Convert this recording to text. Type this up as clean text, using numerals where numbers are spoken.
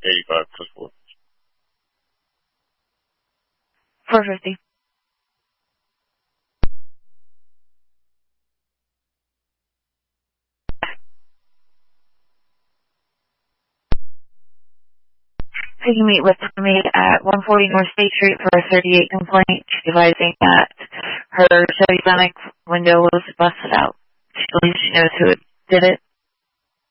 85 plus 4. 450. So you meet with me at 140 North State Street for a 38 complaint, advising that her Chevy Sonic window was busted out. She believes she knows who did it.